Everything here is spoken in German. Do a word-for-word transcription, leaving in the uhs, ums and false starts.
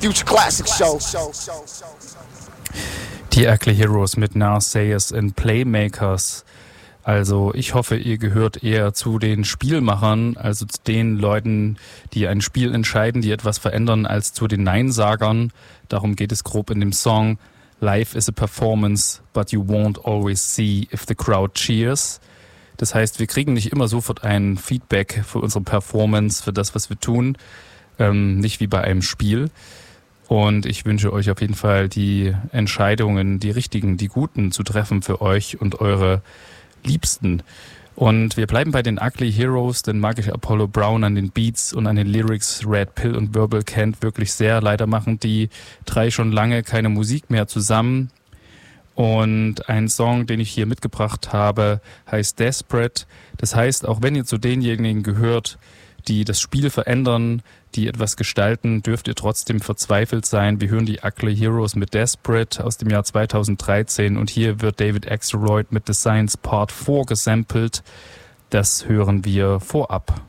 Future Classic Show. Die Ugly Heroes mit Narsayers and Playmakers. Also ich hoffe, ihr gehört eher zu den Spielmachern, also zu den Leuten, die ein Spiel entscheiden, die etwas verändern, als zu den Neinsagern. Darum geht es grob in dem Song. Life is a performance, but you won't always see if the crowd cheers. Das heißt, wir kriegen nicht immer sofort ein Feedback für unsere Performance, für das, was wir tun. Ähm, nicht wie bei einem Spiel. Und ich wünsche euch auf jeden Fall die Entscheidungen, die richtigen, die guten zu treffen für euch und eure Liebsten. Und wir bleiben bei den Ugly Heroes, denn mag ich Apollo Brown an den Beats und an den Lyrics. Red Pill und Verbal Kent wirklich sehr. Leider machen die drei schon lange keine Musik mehr zusammen. Und ein Song, den ich hier mitgebracht habe, heißt Desperate. Das heißt, auch wenn ihr zu denjenigen gehört, die das Spiel verändern, die etwas gestalten, dürft ihr trotzdem verzweifelt sein. Wir hören die Ugly Heroes mit Desperate aus dem Jahr zweitausenddreizehn und hier wird David Axelrod mit The Science Part vier gesampelt. Das hören wir vorab.